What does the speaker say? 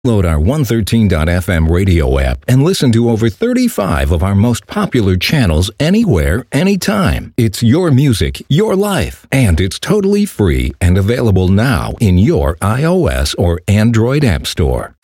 Load our 113.fm radio app and listen to over 35 of our most popular channels anywhere, anytime. It's your music, your life, and it's totally free and available now in your iOS or Android app store.